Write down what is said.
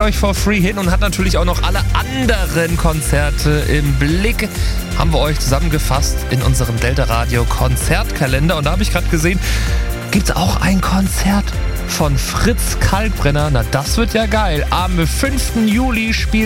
euch for free hin und hat natürlich auch noch alle anderen Konzerte im Blick. Haben wir euch zusammengefasst in unserem Delta Radio Konzertkalender. Und da habe ich gerade gesehen, gibt es auch ein Konzert von Fritz Kalkbrenner. Na, das wird ja geil. Am 5. Juli spielt